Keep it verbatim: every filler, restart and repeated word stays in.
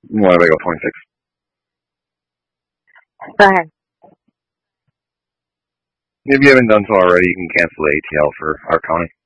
Why did I go twenty-six? Go ahead. If you haven't done so already, you can cancel the A T L for our county.